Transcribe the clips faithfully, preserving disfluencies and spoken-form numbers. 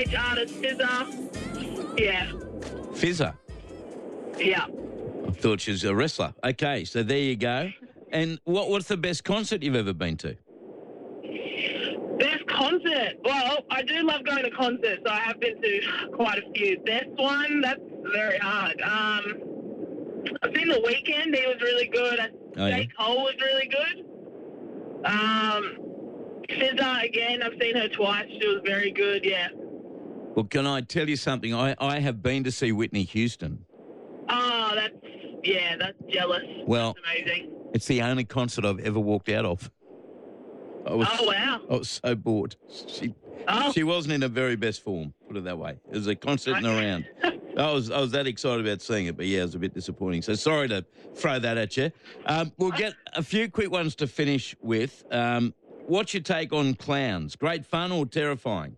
stage artist Fizzer. Yeah. Fizzer? Yeah. I thought she was a wrestler. Okay, so there you go. And what what's the best concert you've ever been to? Best concert? Well, I do love going to concerts, so I have been to quite a few. Best one? That's very hard. Um, I've seen The Weeknd. He was really good. Oh, yeah? J. Cole was really good. Um, Fizzer, again, I've seen her twice. She was very good, yeah. Well, can I tell you something? I, I have been to see Whitney Houston. Oh, that's, yeah, that's jealous. Well, That's amazing. It's the only concert I've ever walked out of. I was, Oh, wow. I was so bored. She Oh. she wasn't in her very best form, put it that way. It was a concert in around. I was I was that excited about seeing it, but yeah, it was a bit disappointing. So sorry to throw that at you. Um, we'll get a few quick ones to finish with. Um, what's your take on clowns? Great fun or terrifying?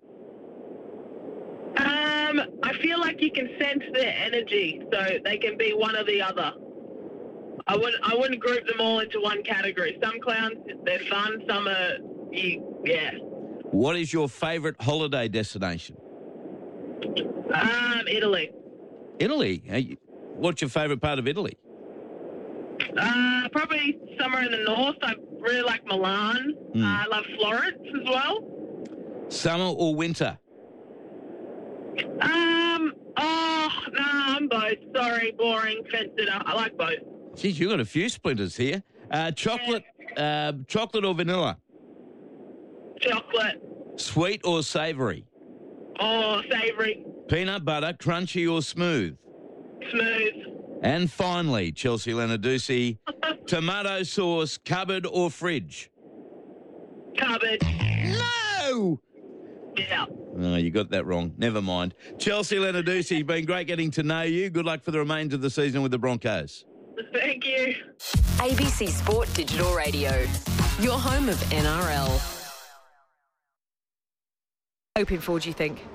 Um, I feel like you can sense their energy, so they can be one or the other. I wouldn't, I wouldn't group them all into one category. Some clowns, they're fun. Some are, you, yeah. What is your favourite holiday destination? Um, Italy. Italy. Hey, what's your favourite part of Italy? Uh, probably somewhere in the north. I really like Milan. Mm. Uh, I love Florence as well. Summer or winter? Um, oh, no, I'm both. Sorry, boring, fenced it up. I like both. Geez, you got a few splinters here. Uh, chocolate, uh, chocolate or vanilla? Chocolate. Sweet or savoury? Oh, savoury. Peanut butter, crunchy or smooth? Smooth. And finally, Chelsea Lenarduzzi, tomato sauce, cupboard or fridge? Cupboard. No! Yeah. No, you got that wrong. Never mind. Chelsea Lenarduzzi, been great getting to know you. Good luck for the remainder of the season with the Broncos. Thank you. A B C Sport Digital Radio, your home of N R L. Hoping for, do you think?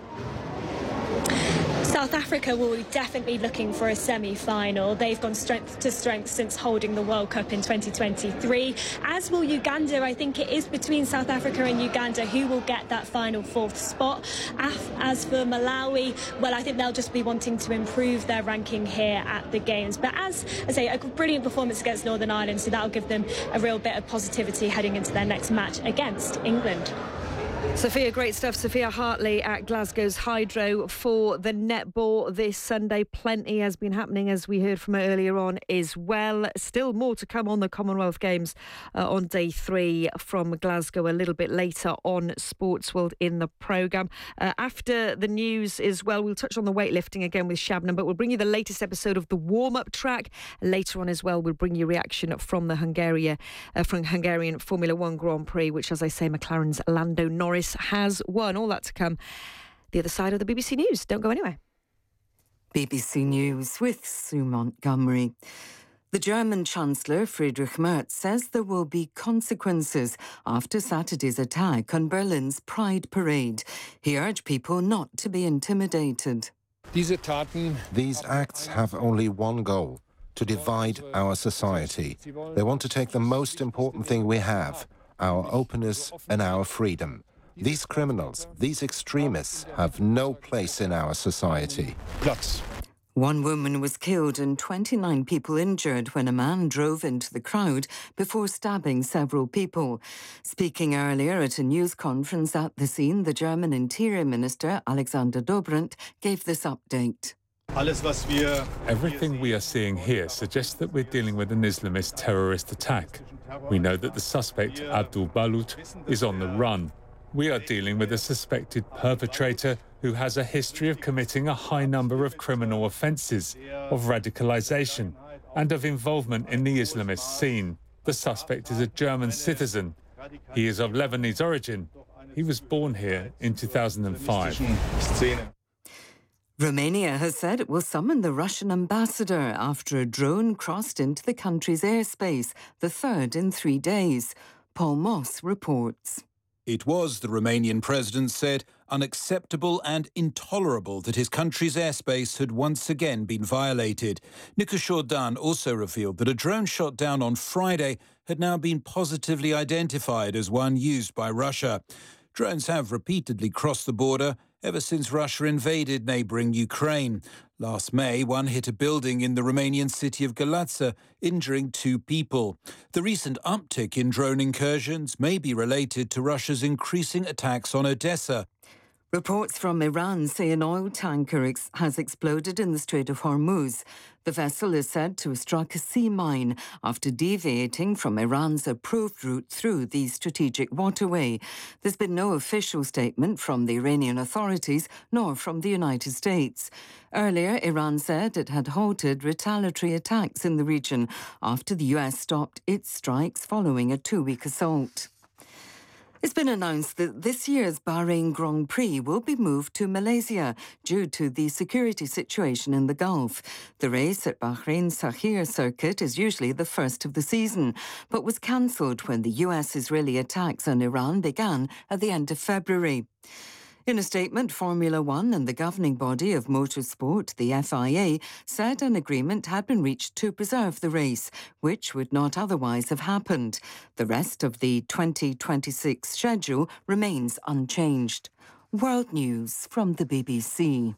South Africa will be definitely looking for a semi-final. They've gone strength to strength since holding the World Cup in twenty twenty-three. As will Uganda. I think it is between South Africa and Uganda who will get that final fourth spot. As for Malawi, well, I think they'll just be wanting to improve their ranking here at the Games. But as I say, a brilliant performance against Northern Ireland, so that'll give them a real bit of positivity heading into their next match against England. Sophia, great stuff. Sophia Hartley at Glasgow's Hydro for the netball this Sunday. Plenty has been happening, as we heard from her earlier on as well. Still more to come on the Commonwealth Games uh, on day three from Glasgow a little bit later on Sports World in the programme. Uh, after the news as well, we'll touch on the weightlifting again with Shabnam, but we'll bring you the latest episode of the warm-up track. Later on as well, we'll bring you reaction from the Hungarian, uh, from Hungarian Formula One Grand Prix, which, as I say, McLaren's Lando Norris has won. All that to come the other side of the B B C News. Don't go anywhere. B B C News with Sue Montgomery. The German Chancellor Friedrich Merz says there will be consequences after Saturday's attack on Berlin's Pride Parade. He urged people not to be intimidated. These acts have only one goal: to divide our society. They want to take the most important thing we have, our openness and our freedom. These criminals, these extremists, have no place in our society. One woman was killed and twenty-nine people injured when a man drove into the crowd before stabbing several people. Speaking earlier at a news conference at the scene, the German Interior Minister, Alexander Dobrindt, gave this update. Everything we are seeing here suggests that we're dealing with an Islamist terrorist attack. We know that the suspect, Abdul Balut, is on the run. We are dealing with a suspected perpetrator who has a history of committing a high number of criminal offences, of radicalisation, and of involvement in the Islamist scene. The suspect is a German citizen. He is of Lebanese origin. He was born here in two thousand five. Romania has said it will summon the Russian ambassador after a drone crossed into the country's airspace, the third in three days. Paul Moss reports. It was, the Romanian president said, unacceptable and intolerable that his country's airspace had once again been violated. Nicu Jordan also revealed that a drone shot down on Friday had now been positively identified as one used by Russia. Drones have repeatedly crossed the border ever since Russia invaded neighbouring Ukraine. Last May, one hit a building in the Romanian city of Galați, injuring two people. The recent uptick in drone incursions may be related to Russia's increasing attacks on Odessa. Reports from Iran say an oil tanker ex- has exploded in the Strait of Hormuz. The vessel is said to have struck a sea mine after deviating from Iran's approved route through the strategic waterway. There's been no official statement from the Iranian authorities nor from the United States. Earlier, Iran said it had halted retaliatory attacks in the region after the U S stopped its strikes following a two-week assault. It's been announced that this year's Bahrain Grand Prix will be moved to Malaysia due to the security situation in the Gulf. The race at Bahrain Sakhir circuit is usually the first of the season, but was cancelled when the U S-Israeli attacks on Iran began at the end of February. In a statement, Formula One and the governing body of motorsport, the F I A, said an agreement had been reached to preserve the race, which would not otherwise have happened. The rest of the twenty twenty-six schedule remains unchanged. World News from the B B C.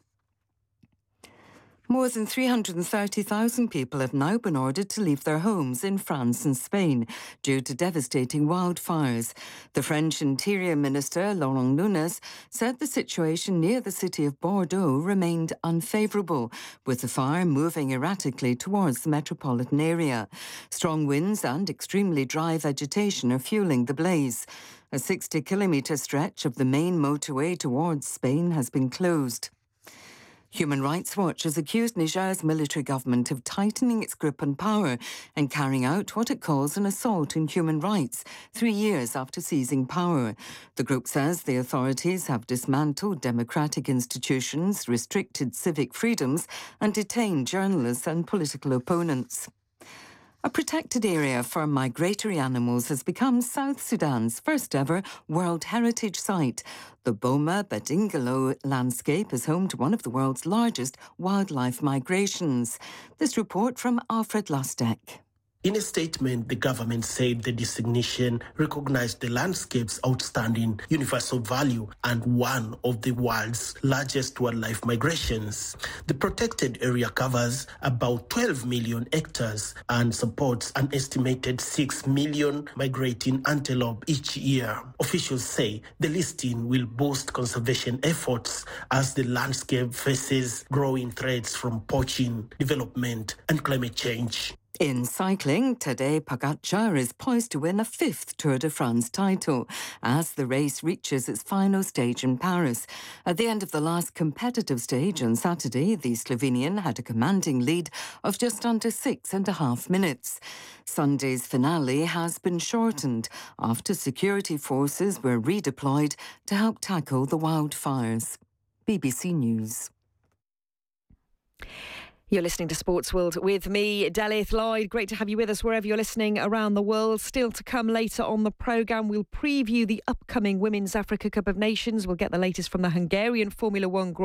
More than three hundred thirty thousand people have now been ordered to leave their homes in France and Spain due to devastating wildfires. The French Interior Minister, Laurent Nunez, said the situation near the city of Bordeaux remained unfavourable, with the fire moving erratically towards the metropolitan area. Strong winds and extremely dry vegetation are fuelling the blaze. A sixty kilometre stretch of the main motorway towards Spain has been closed. Human Rights Watch has accused Niger's military government of tightening its grip on power and carrying out what it calls an assault on human rights three years after seizing power. The group says the authorities have dismantled democratic institutions, restricted civic freedoms, and detained journalists and political opponents. A protected area for migratory animals has become South Sudan's first ever World Heritage Site. The Boma Badingalo landscape is home to one of the world's largest wildlife migrations. This report from Alfred Lustek. In a statement, the government said the designation recognized the landscape's outstanding universal value and one of the world's largest wildlife migrations. The protected area covers about twelve million hectares and supports an estimated six million migrating antelope each year. Officials say the listing will boost conservation efforts as the landscape faces growing threats from poaching, development, and climate change. In cycling, Tadej Pogačar is poised to win a fifth Tour de France title as the race reaches its final stage in Paris. At the end of the last competitive stage on Saturday, the Slovenian had a commanding lead of just under six and a half minutes. Sunday's finale has been shortened after security forces were redeployed to help tackle the wildfires. B B C News. You're listening to Sports World with me, Delith Lloyd. Great to have you with us wherever you're listening around the world. Still to come later on the programme, we'll preview the upcoming Women's Africa Cup of Nations. We'll get the latest from the Hungarian Formula One Grand